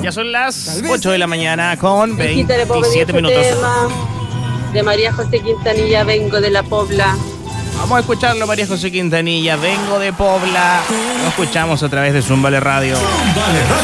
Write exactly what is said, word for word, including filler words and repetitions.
Ya son las ocho de la mañana con veintisiete minutos. Tema de María José Quintanilla, Vengo de la Pobla. Vamos a escucharlo, María José Quintanilla, Vengo de Pobla. Lo escuchamos a través de Zumbale Radio.